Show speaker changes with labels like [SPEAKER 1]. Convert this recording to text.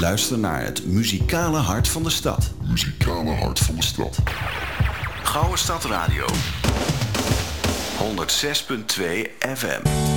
[SPEAKER 1] Luister naar het muzikale hart van de stad.
[SPEAKER 2] Muzikale hart van de stad.
[SPEAKER 1] Gouwe Stad Radio. 106.2 FM.